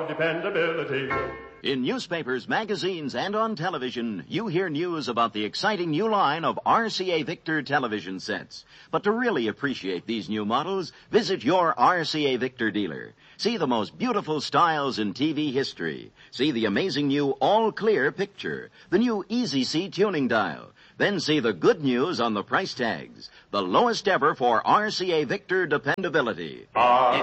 Dependability. In newspapers, magazines, and on television, you hear news about the exciting new line of RCA Victor television sets. But to really appreciate these new models, visit your RCA Victor dealer. See the most beautiful styles in TV history. See the amazing new all-clear picture, the new Easy-See tuning dial. Then see the good news on the price tags. The lowest ever for RCA Victor dependability.